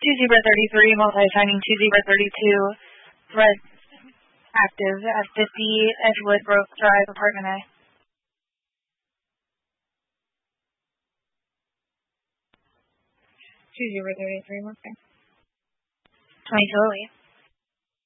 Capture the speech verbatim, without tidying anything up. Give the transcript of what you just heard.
two zebra thirty-three, multi-signing two zebra thirty-two, red active at fifty Edgewood Grove Drive, apartment A. two zebra thirty-three, okay. twenty-two oh eight.